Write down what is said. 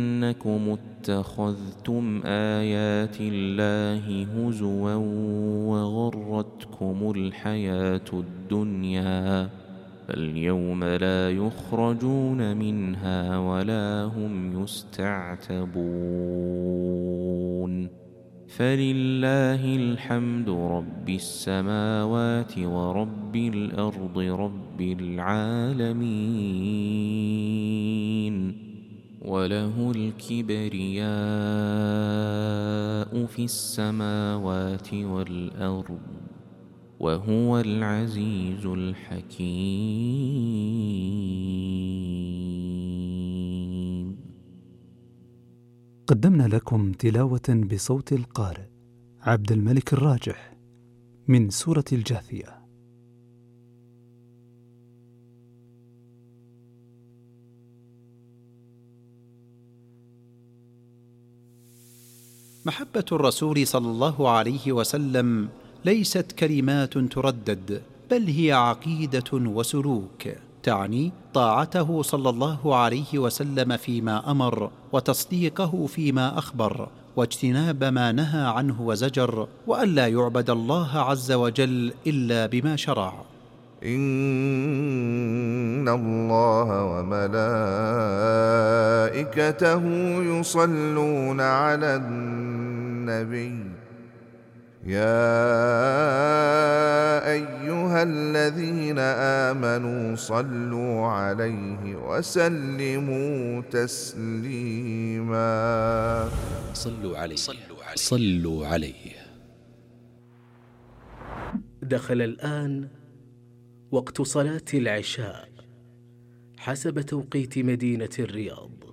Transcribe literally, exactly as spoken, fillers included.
إنكم اتخذتم آيات الله هزوا وغرتكم الحياة الدنيا فاليوم لا يخرجون منها ولا هم يستعتبون فلله الحمد رب السماوات ورب الأرض رب العالمين وله الكبرياء في السماوات والأرض وهو العزيز الحكيم. قدمنا لكم تلاوة بصوت القارئ عبد الملك الراجح من سورة الجاثية. محبة الرسول صلى الله عليه وسلم ليست كلمات تردد، بل هي عقيدة وسلوك، تعني طاعته صلى الله عليه وسلم فيما أمر، وتصديقه فيما أخبر، واجتناب ما نهى عنه وزجر، وألا يعبد الله عز وجل إلا بما شرع. إن الله وملائكته يصلون على النبي يا أيها الذين آمنوا صلوا عليه وسلموا تسليما. صلوا عليه صلوا عليه. دخل الآن وقت صلاة العشاء حسب توقيت مدينة الرياض.